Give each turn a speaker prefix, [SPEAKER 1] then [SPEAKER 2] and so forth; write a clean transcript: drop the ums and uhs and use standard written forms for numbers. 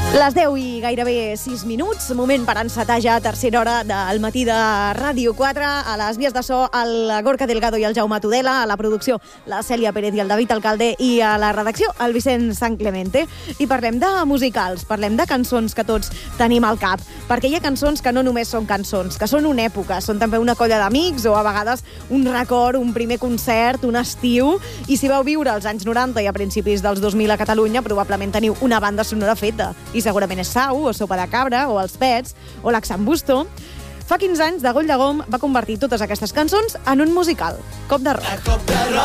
[SPEAKER 1] Les 10 i gairebé 6 minuts, moment per encetar ja tercera hora del matí de Ràdio 4. A les vies de so, el Gorka Delgado i el Jaume Tudela, a la producció, la Cèlia Pérez i el David Alcalde, i a la redacció, el Vicent San Clemente. I parlem de musicals, parlem de cançons que tots tenim al cap, perquè hi ha cançons que no només són cançons, que són una època, són també una colla d'amics o a vegades un record, un primer concert, un estiu. I si vau viure als anys 90 i a principis dels 2000 a Catalunya, probablement teniu una banda sonora feta. I segurament és Sau, o Sopa de Cabra, o Els Pets, o l'Axambusto. Fa 15 anys, de Goll de Gom va convertir totes aquestes cançons en un musical. Cop de Rock.